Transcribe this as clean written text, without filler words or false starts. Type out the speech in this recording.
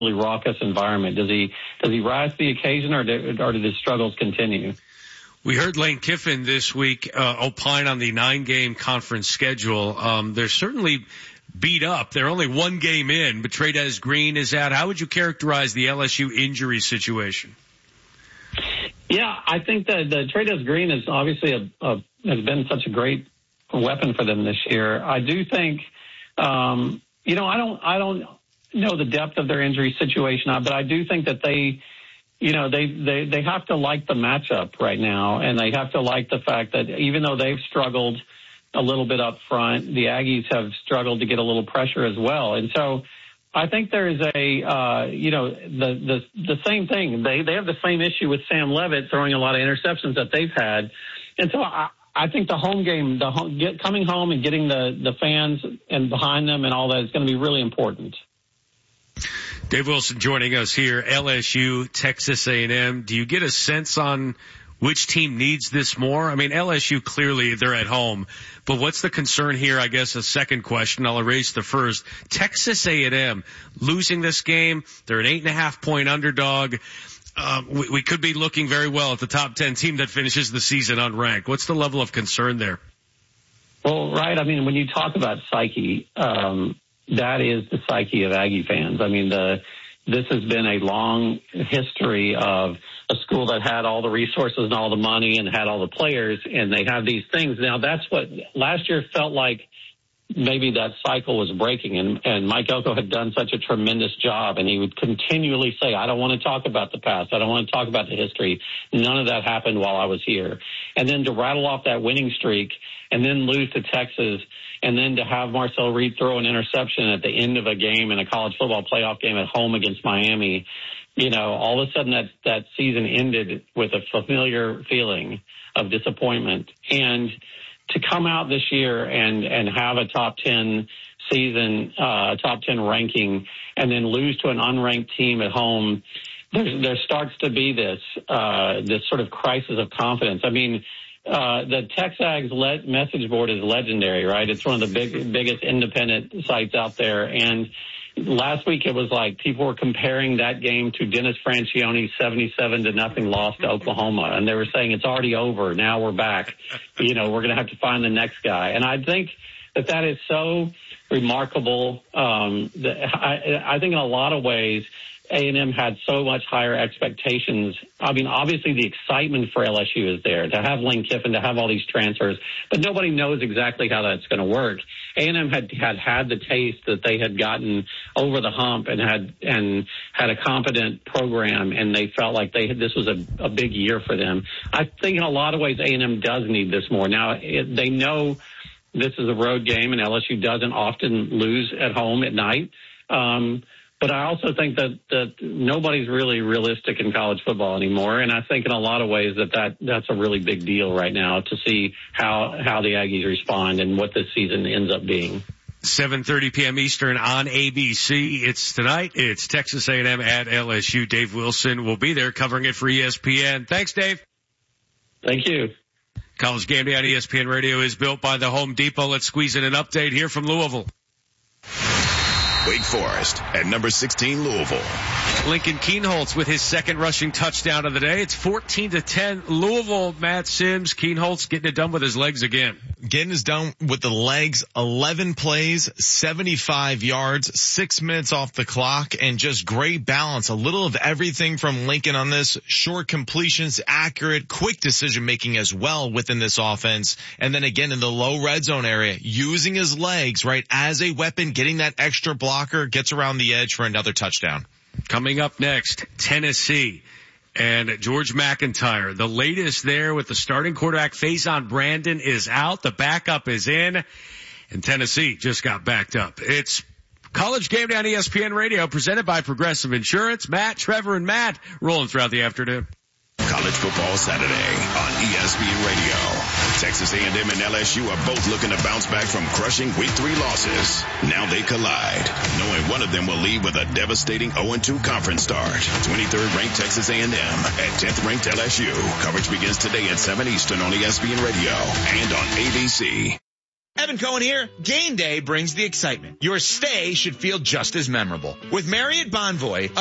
raucous environment. Does he rise to the occasion, or do his struggles continue? We heard Lane Kiffin this week opine on the 9-game conference schedule. They're certainly beat up. They're only one game in, but Trey'Dez Green is out. How would you characterize the LSU injury situation? Yeah, I think that the Trey'Dez Green is obviously has been such a great weapon for them this year. I do think, I don't know the depth of their injury situation, but I do think that they have to like the matchup right now, and they have to like the fact that even though they've struggled a little bit up front, the Aggies have struggled to get a little pressure as well. And so I think there is the same thing. They have the same issue with Sam Levitt throwing a lot of interceptions that they've had. And so I think the home game, coming home and getting the fans and behind them and all that is going to be really important. Dave Wilson joining us here, LSU, Texas A&M. Do you get a sense on which team needs this more? I mean, LSU, clearly they're at home. But what's the concern here? I guess a second question. I'll erase the first. Texas A&M losing this game. They're an 8.5-point underdog. We could be looking very well at the top 10 team that finishes the season unranked. What's the level of concern there? Well, right. I mean, when you talk about psyche, that is the psyche of Aggie fans. I mean, this has been a long history of a school that had all the resources and all the money and had all the players, and they have these things. Now, that's what last year felt like. Maybe that cycle was breaking, and Mike Elko had done such a tremendous job, and he would continually say, I don't want to talk about the past. I don't want to talk about the history. None of that happened while I was here. And then to rattle off that winning streak and then lose to Texas, and then to have Marcel Reed throw an interception at the end of a game in a college football playoff game at home against Miami, all of a sudden that season ended with a familiar feeling of disappointment. And to come out this year and have a top 10 season, top 10 ranking, and then lose to an unranked team at home, there starts to be this sort of crisis of confidence. I mean, the TexAgs message board is legendary, right? It's one of the biggest independent sites out there. And last week it was like people were comparing that game to Dennis Franchione's 77-0 loss to Oklahoma. And they were saying it's already over. Now we're back. We're going to have to find the next guy. And I think that is so remarkable. I think in a lot of ways, A&M had so much higher expectations. I mean, obviously the excitement for LSU is there, to have Lane Kiffin, to have all these transfers, but nobody knows exactly how that's going to work. A&M had the taste that they had gotten over the hump and had a competent program, and they felt like this was a big year for them. I think in a lot of ways A&M does need this more. Now, they know this is a road game, and LSU doesn't often lose at home at night. But I also think that nobody's really realistic in college football anymore. And I think in a lot of ways that's a really big deal right now to see how the Aggies respond and what this season ends up being. 7:30 p.m. Eastern on ABC. It's tonight. It's Texas A&M at LSU. Dave Wilson will be there covering it for ESPN. Thanks, Dave. Thank you. College Game Day on ESPN Radio is built by the Home Depot. Let's squeeze in an update here from Louisville. Wake Forest at number 16, Louisville. Lincoln Kienholz with his second rushing touchdown of the day. It's 14-10 Louisville. Matt Sims, Kienholz getting it done with his legs again. Getting it done with the legs, 11 plays, 75 yards, 6 minutes off the clock, and just great balance. A little of everything from Lincoln on this. Short completions, accurate, quick decision making as well within this offense. And then again in the low red zone area, using his legs, right, as a weapon, getting that extra blocker, gets around the edge for another touchdown. Coming up next, Tennessee and George McIntyre. The latest there with the starting quarterback, Faison Brandon, is out. The backup is in. And Tennessee just got backed up. It's College Game Day on ESPN Radio, presented by Progressive Insurance. Matt, Trevor, and Matt rolling throughout the afternoon. College Football Saturday on ESPN Radio. Texas A&M and LSU are both looking to bounce back from crushing Week 3 losses. Now they collide, knowing one of them will leave with a devastating 0-2 conference start. 23rd ranked Texas A&M at 10th ranked LSU. Coverage begins today at 7 Eastern on ESPN Radio and on ABC. Evan Cohen here. Game day brings the excitement. Your stay should feel just as memorable. With Marriott Bonvoy,